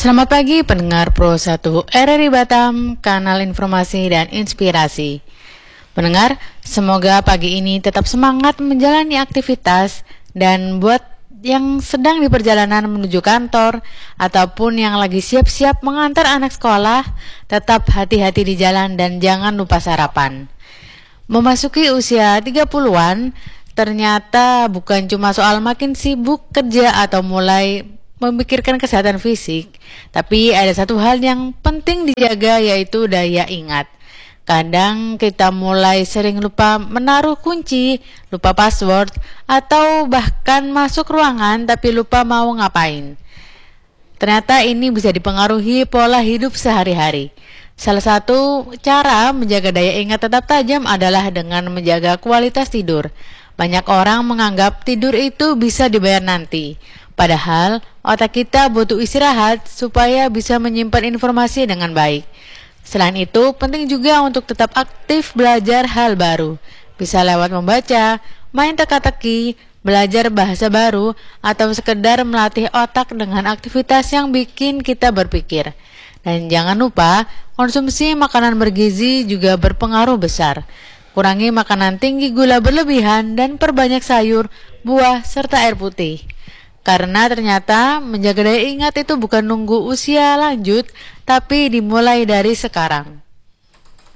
Selamat pagi pendengar Pro 1 RRI Batam, kanal informasi dan inspirasi. Pendengar, semoga pagi ini tetap semangat menjalani aktivitas dan buat yang sedang di perjalanan menuju kantor ataupun yang lagi siap-siap mengantar anak sekolah, tetap hati-hati di jalan dan jangan lupa sarapan. Memasuki usia 30-an, ternyata bukan cuma soal makin sibuk kerja atau mulai memikirkan kesehatan fisik, tapi ada satu hal yang penting dijaga, yaitu daya ingat. Kadang kita mulai sering lupa menaruh kunci, lupa password, atau bahkan masuk ruangan tapi lupa mau ngapain. Ternyata ini bisa dipengaruhi pola hidup sehari-hari. Salah satu cara menjaga daya ingat tetap tajam adalah dengan menjaga kualitas tidur. Banyak orang menganggap tidur itu bisa dibayar nanti. Padahal otak kita butuh istirahat supaya bisa menyimpan informasi dengan baik. Selain itu, penting juga untuk tetap aktif belajar hal baru. Bisa lewat membaca, main teka-teki, belajar bahasa baru, atau sekedar melatih otak dengan aktivitas yang bikin kita berpikir. Dan jangan lupa, konsumsi makanan bergizi juga berpengaruh besar. Kurangi makanan tinggi gula berlebihan dan perbanyak sayur, buah, serta air putih. Karena ternyata menjaga daya ingat itu bukan nunggu usia lanjut, tapi dimulai dari sekarang.